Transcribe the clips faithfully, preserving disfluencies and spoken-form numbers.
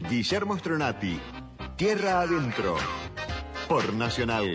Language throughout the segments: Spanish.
Guillermo Stronati, Tierra Adentro, por Nacional.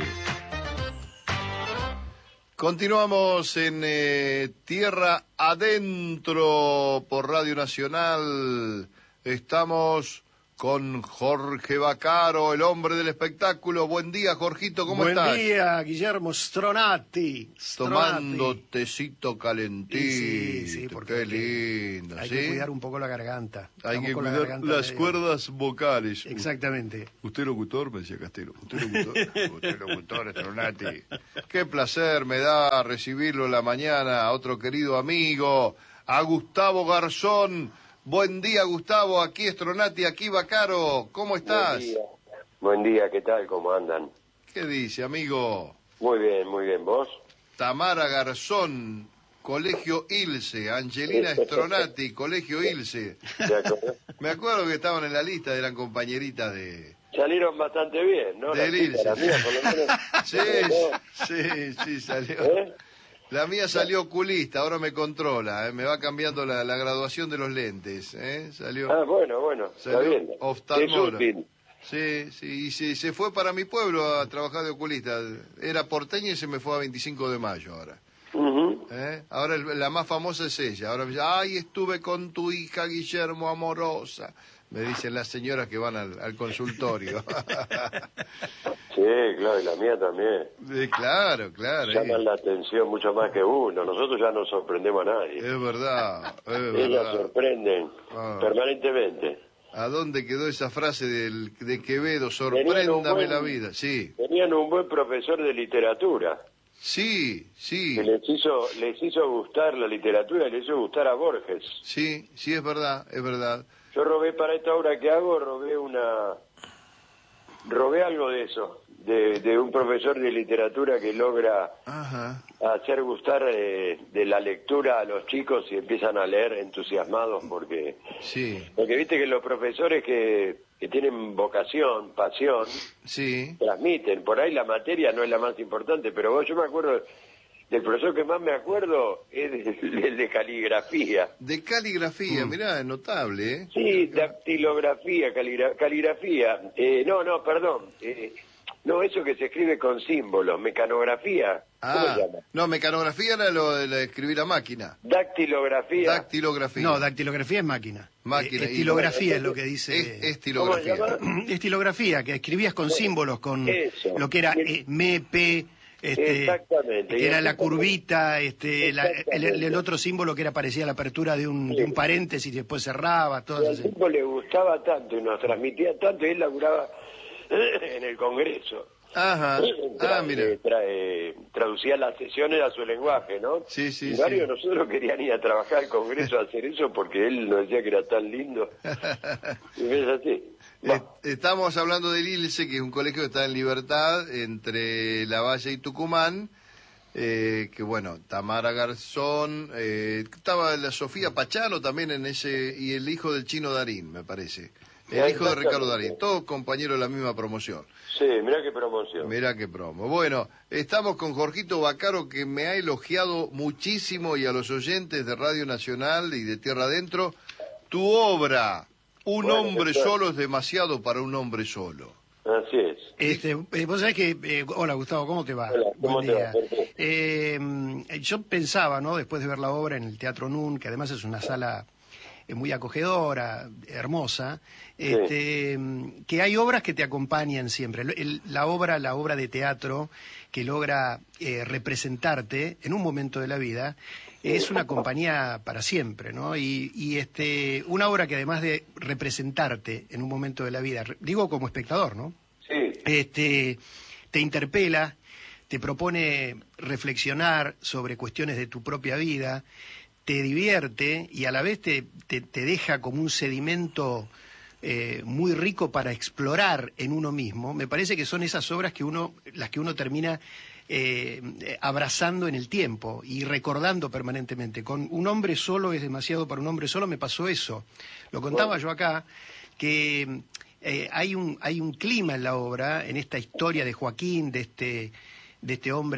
Continuamos en eh, Tierra Adentro por Radio Nacional. Estamos con Jorge Vaccaro, el hombre del espectáculo. Buen día, Jorgito, ¿cómo Buen estás? Buen día, Guillermo Stronati. Tomando tecito calentito. Sí, sí, porque qué lindo. Hay ¿sí? que cuidar un poco la garganta. Hay Estamos que con cuidar la garganta las medio... cuerdas vocales. Exactamente. Usted locutor, me decía Castelo. Usted locutor. Usted locutor, Stronati. Qué placer me da recibirlo en la mañana a otro querido amigo, a Gustavo Garzón. Buen día, Gustavo. Aquí Stronati, aquí Vaccaro. ¿Cómo estás? Buen día. Buen día, ¿qué tal? ¿Cómo andan? ¿Qué dice, amigo? Muy bien, muy bien. ¿Vos? Tamara Garzón, Colegio Ilse. Angelina Stronati, Colegio Ilse. Me acuerdo que estaban en la lista, eran compañeritas de... Salieron bastante bien, ¿no? Del Ilse. La mía, por lo menos. Sí, sí, sí, salió. ¿Eh? La mía salió oculista, ahora me controla, ¿eh? Me va cambiando la, la graduación de los lentes, ¿eh? Salió, ah, bueno, bueno, salió está bien. oftalmólogo. Es útil. Sí, sí, y se, se fue para mi pueblo a trabajar de oculista. Era porteña y se me fue a veinticinco de mayo ahora. Uh-huh. ¿Eh? Ahora el, la más famosa es ella. Ahora me dice, ay, estuve con tu hija, Guillermo, amorosa. Me dicen las señoras que van al, al consultorio. Sí, claro, y la mía también. Sí, claro, claro. Llaman eh. la atención mucho más que uno. Nosotros ya no sorprendemos a nadie. Es verdad, es Ellas verdad. sorprenden Ah. permanentemente. ¿A dónde quedó esa frase del, de Quevedo? Sorpréndame buen, la vida. Sí. Tenían un buen profesor de literatura. Sí, sí. Que les hizo, les hizo gustar la literatura, les hizo gustar a Borges. Sí, sí, es verdad, es verdad. Yo robé para esta obra que hago, robé una... Robé algo de eso, de, de un profesor de literatura que logra Ajá. hacer gustar eh, de la lectura a los chicos y empiezan a leer entusiasmados porque... Sí. Porque viste que los profesores que, que tienen vocación, pasión, Sí. transmiten. Por ahí la materia no es la más importante, pero vos, yo me acuerdo... Del profesor que más me acuerdo es el de caligrafía. De caligrafía, Mm. mirá, es notable, ¿eh? Sí, dactilografía, caligra- caligrafía. Eh, no, no, perdón. Eh, no, eso que se escribe con símbolos, mecanografía. ¿Cómo Ah, se llama? no, mecanografía era lo de la- escribir a máquina. Dactilografía. Dactilografía. No, dactilografía es máquina. Máquina. Eh, estilografía es lo que dice... Es, estilografía. ¿Cómo se llama? Estilografía, que escribías con símbolos, con Eso. lo que era eh, M P... Este, Exactamente. que Y era así la como- curvita, este, la- el, Exactamente. el otro símbolo que era parecía la apertura de un, Sí. de un paréntesis y después cerraba, Y todo al eso. tipo le gustaba tanto y nos transmitía tanto y él laburaba en el Congreso. Ajá. Tra- Ah, mira. eh, tra- eh, traducía las sesiones a su lenguaje, ¿no? Sí, sí, y varios sí. de nosotros querían ir a trabajar al Congreso a hacer eso porque él nos decía que era tan lindo. Y es así. Eh, Estamos hablando del Ilse, que es un colegio que está en Libertad, entre La Valle y Tucumán, eh, que bueno, Tamara Garzón, eh, estaba la Sofía Pachano también en ese, y el hijo del Chino Darín, me parece. El hijo de Ricardo Darín, todos compañeros de la misma promoción. Sí, mirá qué promoción. Mirá qué promo. Bueno, estamos con Jorgito Vaccaro, que me ha elogiado muchísimo, y a los oyentes de Radio Nacional y de Tierra Adentro, tu obra, Un Bueno, hombre doctor. solo es demasiado para un hombre solo. Así es. Este, eh, vos sabés que... eh, hola, Gustavo, ¿cómo te va? Hola, ¿cómo Buen te va? día. Perfecto. Eh, yo pensaba, ¿no?, después de ver la obra en el Teatro Nun, que además es una sala eh, muy acogedora, hermosa, Sí. este, que hay obras que te acompañan siempre. El- la obra, la obra de teatro que logra eh, representarte en un momento de la vida es una compañía para siempre, ¿no? Y, y este, una obra que además de representarte en un momento de la vida, re- digo como espectador, ¿no?, Sí. este, te interpela, te propone reflexionar sobre cuestiones de tu propia vida, te divierte y a la vez te, te, te deja como un sedimento eh, muy rico para explorar en uno mismo. Me parece que son esas obras que uno, las que uno termina eh, abrazando en el tiempo y recordando permanentemente. Con Un hombre solo es demasiado para un hombre solo me pasó eso. Lo contaba Bueno. yo acá, que eh, hay un hay un clima en la obra, en esta historia de Joaquín, de este de este hombre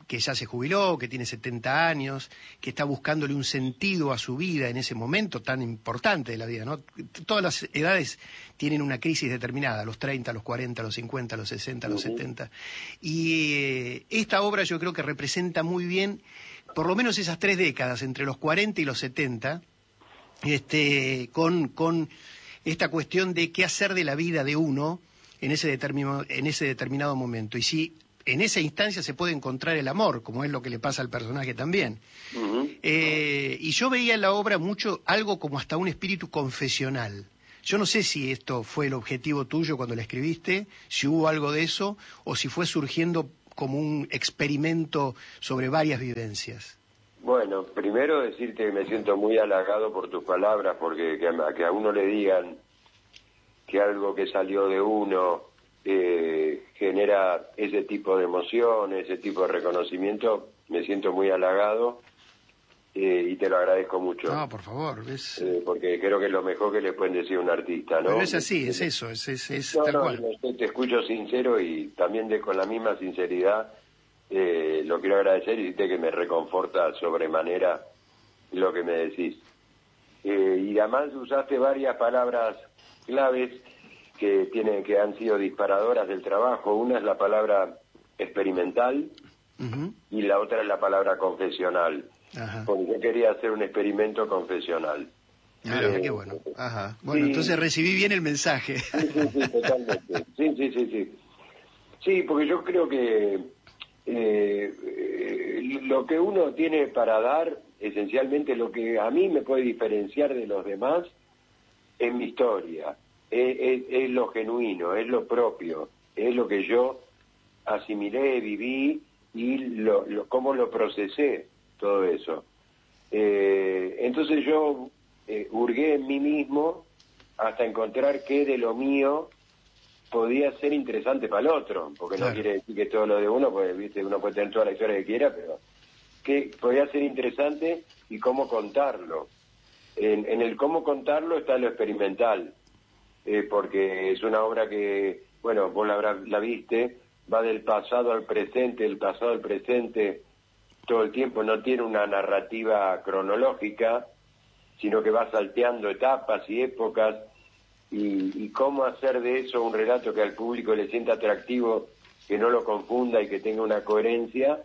que ya se jubiló, que tiene setenta años, que está buscándole un sentido a su vida en ese momento tan importante de la vida, ¿no? Todas las edades tienen una crisis determinada, los treinta, los cuarenta, los cincuenta, los sesenta, los setenta. Y eh, esta obra yo creo que representa muy bien, por lo menos esas tres décadas, entre los cuarenta y los setenta, este, con, con esta cuestión de qué hacer de la vida de uno en ese determinado, en ese determinado momento. Y si en esa instancia se puede encontrar el amor, como es lo que le pasa al personaje también. Uh-huh. Eh, y yo veía en la obra mucho algo como hasta un espíritu confesional. Yo no sé si esto fue el objetivo tuyo cuando la escribiste, si hubo algo de eso, o si fue surgiendo como un experimento sobre varias vivencias. Bueno, primero decirte que me siento muy halagado por tus palabras, porque que a, que a uno le digan que algo que salió de uno eh, genera ese tipo de emoción, ese tipo de reconocimiento, me siento muy halagado eh, y te lo agradezco mucho. No, por favor. Es... Eh, porque creo que es lo mejor que le pueden decir a un artista, ¿no? Pero es así, es eso, es, es, es no, tal no, cual. No, te escucho sincero y también de, con la misma sinceridad eh, lo quiero agradecer y decirte que me reconforta sobremanera lo que me decís. Eh, y además usaste varias palabras claves que tienen que han sido disparadoras del trabajo. Una es la palabra experimental uh-huh. y la otra es la palabra confesional. Ajá. Porque yo quería hacer un experimento confesional. Ah, eh, qué bueno. Ajá. Bueno, sí. Entonces recibí bien el mensaje. Sí, sí, sí, totalmente. Sí, sí, sí, sí. Sí, porque yo creo que eh, eh, lo que uno tiene para dar, esencialmente lo que a mí me puede diferenciar de los demás, es mi historia. Es, es, es lo genuino, es lo propio, es lo que yo asimilé, viví y lo, lo, cómo lo procesé, todo eso. Eh, entonces yo eh, hurgué en mí mismo hasta encontrar que de lo mío podía ser interesante para el otro, porque claro. No quiere decir que todo lo de uno, pues viste, uno puede tener toda la historia que quiera, pero que podía ser interesante y cómo contarlo. En, en el cómo contarlo está lo experimental. Eh, porque es una obra que, bueno, vos la, la viste, va del pasado al presente, del pasado al presente todo el tiempo, no tiene una narrativa cronológica, sino que va salteando etapas y épocas, y, y cómo hacer de eso un relato que al público le sienta atractivo, que no lo confunda y que tenga una coherencia,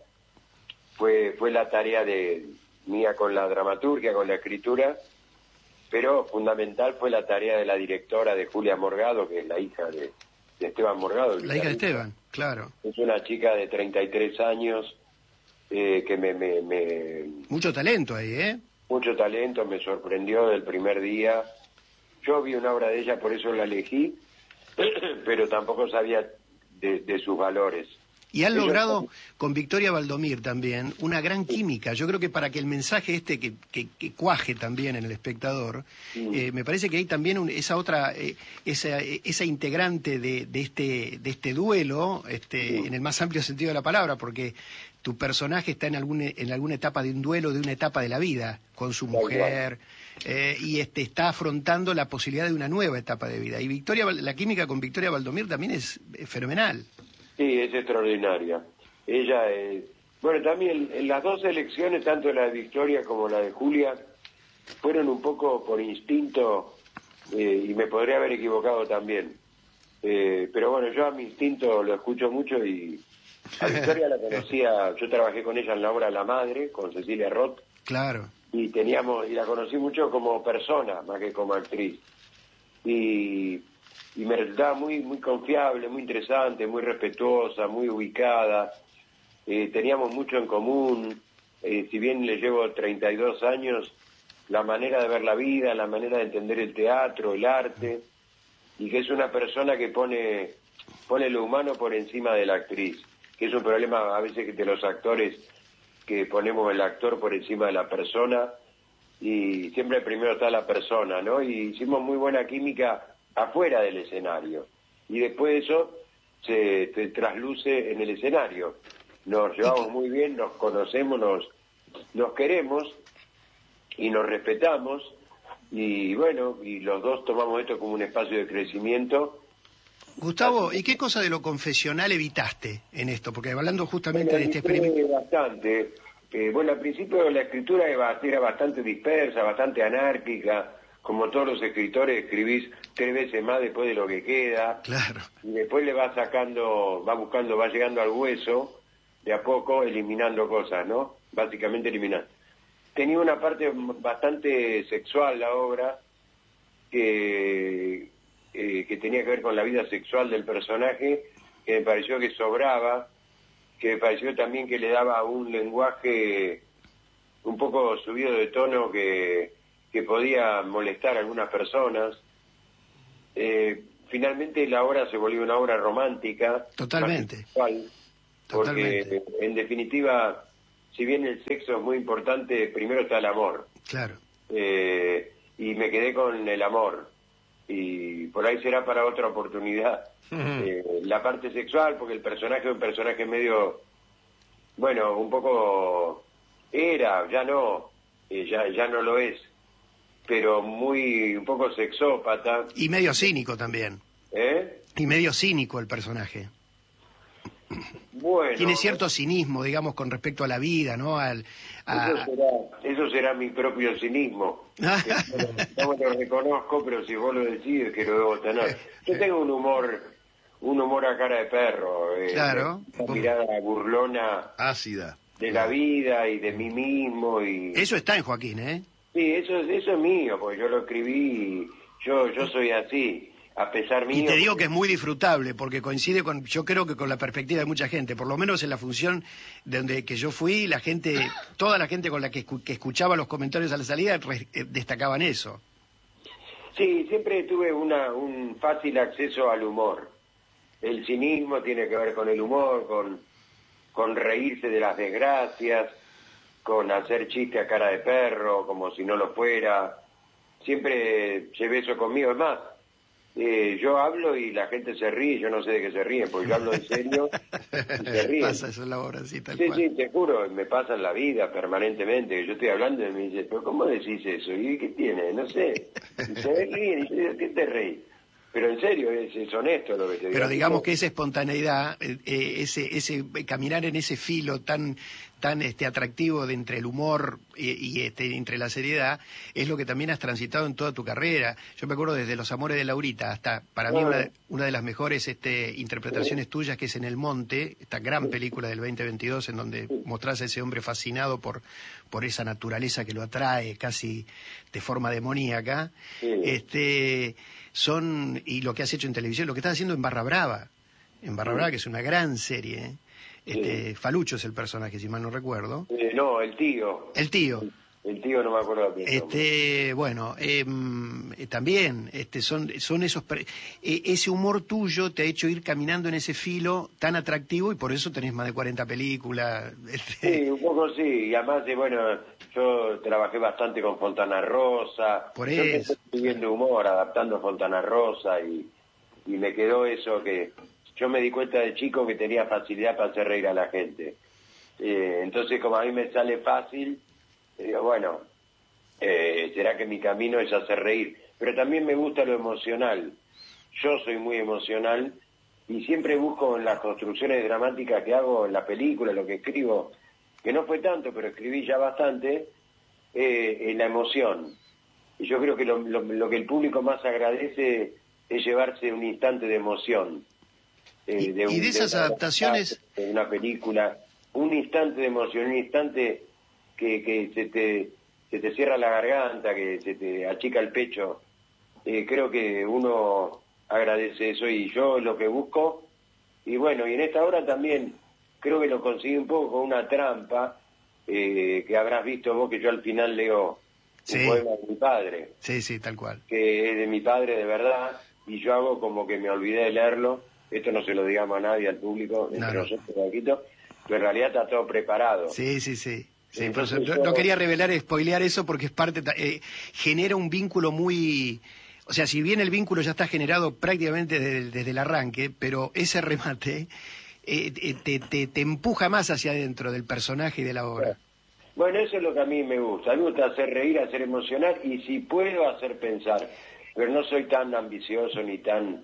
fue, fue la tarea de mía con la dramaturgia, con la escritura, pero fundamental fue la tarea de la directora, de Julia Morgado, que es la hija de, de Esteban Morgado. La hija de Esteban, claro. Es una chica de treinta y tres años eh, que me, me, me... Mucho talento ahí, ¿eh? Mucho talento, me sorprendió del primer día. Yo vi una obra de ella, por eso la elegí, pero tampoco sabía de, de sus valores. Y han logrado con Victoria Baldomir también una gran química. Yo creo que para que el mensaje este que, que, que cuaje también en el espectador, sí. eh, me parece que hay también un, esa otra, eh, esa, esa integrante de, de este de este duelo, este, sí. en el más amplio sentido de la palabra, porque tu personaje está en alguna en alguna etapa de un duelo, de una etapa de la vida con su mujer, eh, y este está afrontando la posibilidad de una nueva etapa de vida. Y Victoria, la química con Victoria Baldomir también es, es fenomenal. Sí, es extraordinaria. Ella, eh, bueno, también en las dos elecciones, tanto la de Victoria como la de Julia, fueron un poco por instinto, eh, y me podría haber equivocado también. Eh, pero bueno, yo a mi instinto lo escucho mucho y a Victoria la conocía, yo trabajé con ella en la obra La Madre, con Cecilia Roth. Claro. Y teníamos, y la conocí mucho como persona, más que como actriz. Y... y me resultaba muy muy confiable, muy interesante, muy respetuosa, muy ubicada, eh, teníamos mucho en común, eh, si bien le llevo treinta y dos años, la manera de ver la vida, la manera de entender el teatro, el arte, y que es una persona que pone, pone lo humano por encima de la actriz, que es un problema a veces que de los actores, que ponemos el actor por encima de la persona, y siempre primero está la persona, ¿no? Y hicimos muy buena química afuera del escenario, y después de eso se, se trasluce en el escenario. Nos llevamos muy bien, nos conocemos, nos, nos queremos y nos respetamos, y bueno, y los dos tomamos esto como un espacio de crecimiento, Gustavo, ¿y qué cosa de lo confesional evitaste en esto? Porque hablando justamente bueno, de este experimento... Bastante. Eh, bueno, al principio la escritura era bastante dispersa, bastante anárquica. Como todos los escritores, escribís tres veces más después de lo que queda. Claro. Y después le vas sacando, va buscando, va llegando al hueso, de a poco, eliminando cosas, ¿no? Básicamente eliminando. Tenía una parte bastante sexual la obra, que, eh, que tenía que ver con la vida sexual del personaje, que me pareció que sobraba, que me pareció también que le daba un lenguaje un poco subido de tono que... que podía molestar a algunas personas. Eh, finalmente la obra se volvió una obra romántica. Totalmente. Sexual, porque, Totalmente. en definitiva, si bien el sexo es muy importante, primero está el amor. Claro. Eh, y me quedé con el amor. Y por ahí será para otra oportunidad. Uh-huh. eh, la parte sexual, porque el personaje es un personaje medio, bueno, un poco... Era, ya no, eh, ya, ya no lo es, pero muy, un poco sexópata. Y medio cínico también. ¿Eh? Y medio cínico el personaje. Bueno. Tiene cierto cinismo, digamos, con respecto a la vida, ¿no? Al, a... Eso será, eso será mi propio cinismo. No me lo reconozco, pero si vos lo decís es que lo debo tener. Yo tengo un humor, un humor a cara de perro. Eh, claro. Una mirada burlona. Ácida. De la vida y de mí mismo. Y... Eso está en Joaquín, ¿eh? Sí, eso, eso es mío, porque yo lo escribí, yo yo soy así, a pesar mío. Y te digo porque... que es muy disfrutable, porque coincide con, yo creo que con la perspectiva de mucha gente, por lo menos en la función donde que yo fui, la gente, toda la gente con la que, escu que escuchaba los comentarios a la salida re, eh, destacaban eso. Sí, siempre tuve una, un fácil acceso al humor. El cinismo tiene que ver con el humor, con, con reírse de las desgracias, con hacer chiste a cara de perro, como si no lo fuera. Siempre llevé eso conmigo. Es más, eh, yo hablo y la gente se ríe, yo no sé de qué se ríen, porque yo hablo en serio y se ríen. Pasa eso en la obra, sí, tal sí, cual. Sí, te juro, me pasa en la vida permanentemente. Yo estoy hablando y me dice, pero ¿cómo decís eso? ¿Y qué tiene? No sé. Y se ríen y yo digo, ¿qué te reís? Pero en serio, es, es honesto lo que te digo. Pero digamos que esa espontaneidad, eh, ese ese caminar en ese filo tan tan este atractivo de entre el humor y, y este entre la seriedad, es lo que también has transitado en toda tu carrera. Yo me acuerdo desde Los Amores de Laurita hasta, para mí, una, una de las mejores este, interpretaciones tuyas, que es En el Monte, esta gran película del veinte veintidós, en donde mostrás a ese hombre fascinado por, por esa naturaleza que lo atrae casi de forma demoníaca. Sí. Este... son, y lo que has hecho en televisión, lo que estás haciendo en Barra Brava, en Barra Brava, que es una gran serie, ¿eh? Este, sí. Falucho es el personaje, si mal no recuerdo. Eh, no, el tío. El tío. El, el tío no me acuerdo de Este, bueno, eh, también, este, son, son esos, eh, ese humor tuyo te ha hecho ir caminando en ese filo tan atractivo y por eso tenés más de cuarenta películas. Este... Sí, un poco sí, y además, de, bueno, yo trabajé bastante con Fontana Rosa. Por yo eso. Estoy escribiendo humor, adaptando Fontana Rosa y, y me quedó eso que yo me di cuenta de chico que tenía facilidad para hacer reír a la gente. Eh, entonces, como a mí me sale fácil, digo, bueno, eh, será que mi camino es hacer reír. Pero también me gusta lo emocional. Yo soy muy emocional y siempre busco en las construcciones dramáticas que hago en la película, lo que escribo, que no fue tanto, pero escribí ya bastante, eh, en la emoción. Y yo creo que lo, lo, lo que el público más agradece es llevarse un instante de emoción. Eh, y, de un, y de esas de adaptaciones... De una película, un instante de emoción, un instante que, que se, te, se te cierra la garganta, que se te achica el pecho. Eh, creo que uno agradece eso y yo lo que busco. Y bueno, y en esta hora también creo que lo conseguí un poco con una trampa, eh, que habrás visto vos, que yo al final leo sí. un poema de mi padre. Sí, sí, tal cual. Que es de mi padre de verdad, y yo hago como que me olvidé de leerlo. Esto no se lo digamos a nadie, al público, entre no, no. nosotros, Paquito, pero en realidad está todo preparado. Sí, sí, sí. Sí, Entonces, por eso, yo... no quería revelar, spoilear eso, porque es parte, eh, genera un vínculo muy... O sea, si bien el vínculo ya está generado prácticamente desde, desde el arranque, pero ese remate eh, te, te, te empuja más hacia adentro del personaje y de la obra. Bueno, eso es lo que a mí me gusta. A mí me gusta hacer reír, hacer emocionar y si puedo hacer pensar. Pero no soy tan ambicioso ni tan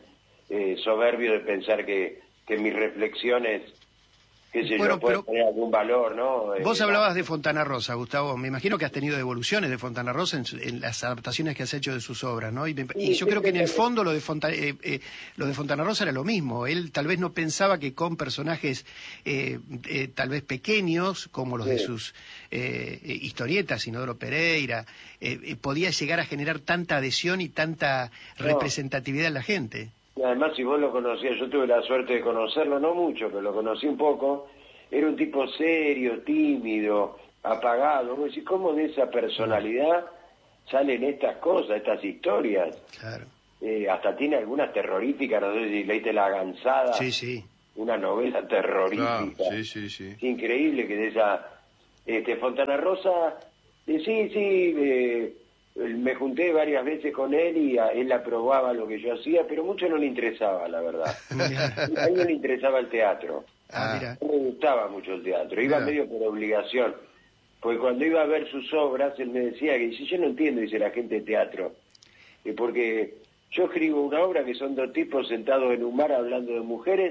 eh, soberbio de pensar que, que mis reflexiones, qué sé Bueno, yo, pueden pero tener algún valor, ¿no? vos Eh, hablabas de Fontana Rosa, Gustavo. Me imagino que has tenido devoluciones de Fontana Rosa en, su- en las adaptaciones que has hecho de sus obras, ¿no? Y, me- y yo creo que en el fondo lo de, Fonta- eh, eh, lo de Fontana Rosa era lo mismo. Él tal vez no pensaba que con personajes eh, eh, tal vez pequeños, como los de Sí. sus eh, eh, historietas, Inodoro Pereira, eh, eh, podía llegar a generar tanta adhesión y tanta No. representatividad en la gente. Y además, si vos lo conocías, yo tuve la suerte de conocerlo, no mucho, pero lo conocí un poco. Era un tipo serio, tímido, apagado. Vos decís, ¿cómo de esa personalidad salen estas cosas, estas historias? Claro. Eh, hasta tiene algunas terroríficas, no sé si leíste La Gansada, Sí, sí. una novela terrorífica. Claro, sí, sí, sí. Es increíble que de esa... Este, Fontana Rosa, eh, sí, sí, eh, me junté varias veces con él y a, él aprobaba lo que yo hacía, pero mucho no le interesaba, la verdad. A él no le interesaba el teatro. Ah, Ah. mira. No me gustaba mucho el teatro, iba Mira. medio por obligación. Porque cuando iba a ver sus obras, él me decía que si yo no entiendo, dice la gente de teatro, eh, porque yo escribo una obra que son dos tipos sentados en un bar hablando de mujeres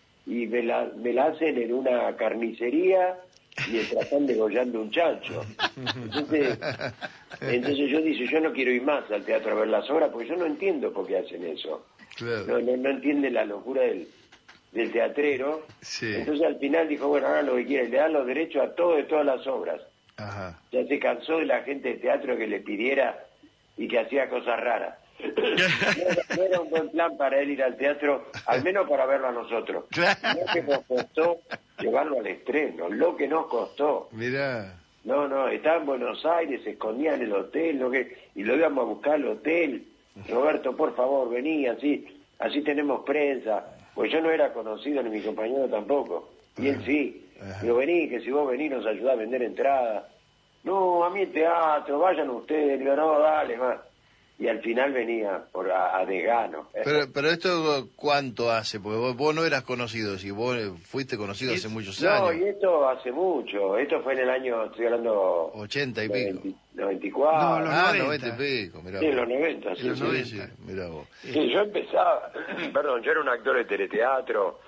y me la, me la hacen en una carnicería mientras están degollando un chancho. Entonces, entonces yo dice, yo no quiero ir más al teatro a ver las obras porque yo no entiendo por qué hacen eso. Claro. No, no, no entienden la locura del, del teatrero. Sí. Entonces al final dijo, bueno, hagan lo que quieran, le dan los derechos a todo de todas las obras. Ajá. Ya se cansó de la gente de teatro que le pidiera y que hacía cosas raras. No era, no era un buen plan para él ir al teatro, al menos para verlo a nosotros. Lo que nos costó llevarlo al estreno, lo que nos costó. Mirá. No, no, estaba en Buenos Aires, se escondía en el hotel, lo que, y lo íbamos a buscar al hotel. Roberto, por favor, vení, así, así tenemos prensa. Pues yo no era conocido, ni mi compañero tampoco. Y él sí. Ajá. Digo, vení, que si vos venís nos ayudás a vender entradas. No, a mí el teatro, vayan ustedes. Digo, no, dale, más. Y al final venía por a, a desgano. Pero, pero esto, ¿cuánto hace? Porque vos, vos no eras conocido, si vos fuiste conocido hace muchos No, años. y esto hace mucho. Esto fue en el año, estoy hablando... Ochenta y pico. noventa, noventa y cuatro. No, los Ah, noventa. noventa y pico, mirá Sí, en vos. los noventa, sí. En los sí. noventa. Sí, sí, mirá vos. Sí, yo empezaba, perdón, yo era un actor de teleteatro,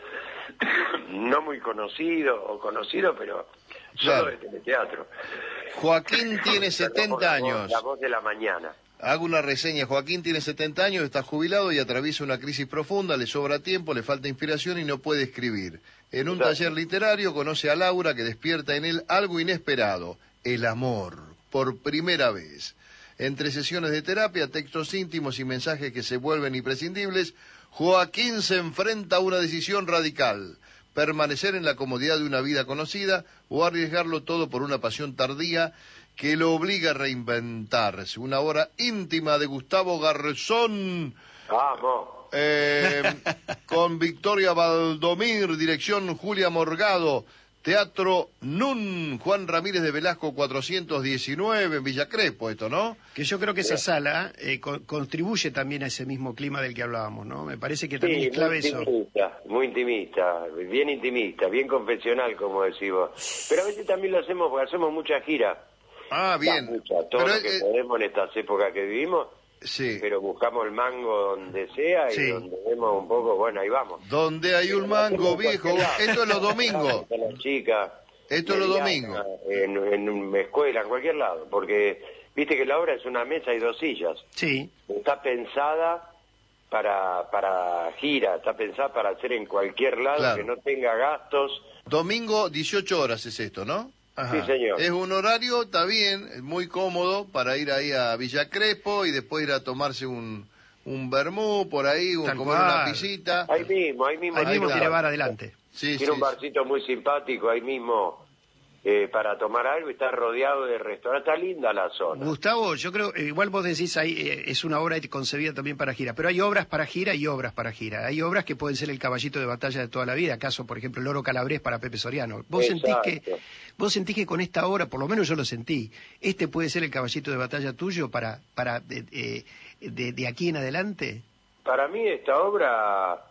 no muy conocido, o conocido, pero solo Claro. de teleteatro. Joaquín tiene Perdón por setenta la voz- años. La voz de la mañana. Hago una reseña. Joaquín tiene setenta años, está jubilado y atraviesa una crisis profunda, le sobra tiempo, le falta inspiración y no puede escribir. En un Exacto. taller literario conoce a Laura que despierta en él algo inesperado, el amor, por primera vez. Entre sesiones de terapia, textos íntimos y mensajes que se vuelven imprescindibles, Joaquín se enfrenta a una decisión radical: permanecer en la comodidad de una vida conocida o arriesgarlo todo por una pasión tardía que lo obliga a reinventarse. Una obra íntima de Gustavo Garzón, Vamos. eh, con Victoria Valdomir, dirección Julia Morgado, Teatro Nun, Juan Ramírez de Velasco cuatrocientos diecinueve, en Villa Crespo, esto, ¿no? Que yo creo que esa sala eh, co- contribuye también a ese mismo clima del que hablábamos, ¿no? Me parece que también Sí, es clave muy eso. intimista, muy intimista, bien intimista, bien confesional, como decís vos. Pero a veces también lo hacemos porque hacemos mucha gira. Ah, bien. Da mucha, todo Pero, lo que eh, podemos en estas épocas que vivimos, sí. pero buscamos el mango donde sea y Sí. donde vemos un poco, bueno, ahí vamos. Donde hay un mango, viejo. Esto es los domingos. Con las chicas. Esto es los mediana, domingos. En, en una escuela, en cualquier lado, porque viste que la obra es una mesa y dos sillas. Sí, Está pensada para para gira, está pensada para hacer en cualquier lado, Claro. que no tenga gastos. Domingo, dieciocho horas es esto, ¿no? Sí, señor. Es un horario, está bien, es muy cómodo para ir ahí a Villa Crespo y después ir a tomarse un, un vermú por ahí, un, Tal comer cual. una pisita. Ahí mismo, ahí mismo. ahí Ahí mismo está. tiene bar adelante. Sí, Tiene un sí, barcito muy simpático ahí mismo eh, para tomar algo y está rodeado de restaurantes. Está linda la zona. Gustavo, yo creo, eh, igual vos decís, ahí eh, es una obra concebida también para gira, pero hay obras para gira y obras para gira. Hay obras que pueden ser el caballito de batalla de toda la vida, acaso, por ejemplo, el Loro Calabrés para Pepe Soriano. ¿Vos sentís, Exacto. que, vos sentís que con esta obra, por lo menos yo lo sentí, este puede ser el caballito de batalla tuyo para, para eh, eh, de, de aquí en adelante? Para mí esta obra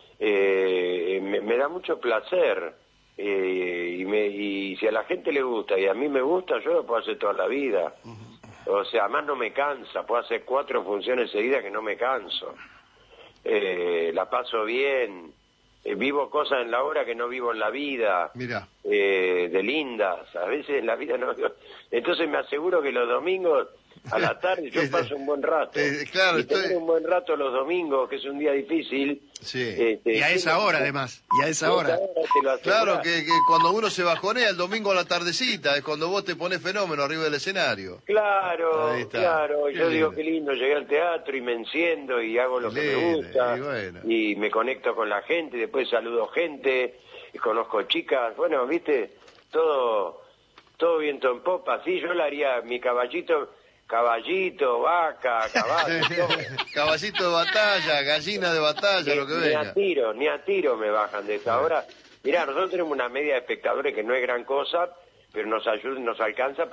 eh, me, me da mucho placer. Eh, y, me, y si a la gente le gusta y a mí me gusta, yo lo puedo hacer toda la vida. O sea, además no me cansa, puedo hacer cuatro funciones seguidas que no me canso. eh, la paso bien, eh, vivo cosas en la hora que no vivo en la vida, Mirá. eh, de lindas, a veces en la vida no. Entonces me aseguro que los domingos a la tarde yo paso un buen rato. Eh, claro, y estoy... tener un buen rato los domingos, que es un día difícil. Sí. Este, Y a esa hora, además, y a esa hora. te lo Claro, asegurás. que, que cuando uno se bajonea el domingo a la tardecita, es cuando vos te pones fenómeno arriba del escenario. Claro, Ahí está. claro. Qué Yo digo lindo. qué lindo, llegué al teatro y me enciendo y hago lo Qué que me lindo, gusta y bueno. y me conecto con la gente, después saludo gente y conozco chicas. Bueno, viste, todo todo viento en popa. Sí, yo le haría mi caballito, caballito, vaca, caballo. todo. Caballito de batalla, gallina de batalla, Ni, lo que ni venga. a tiro, ni a tiro me bajan de esa. Ahora, mirá, nosotros tenemos una media de espectadores que no es gran cosa, pero nos ayuda, nos alcanza para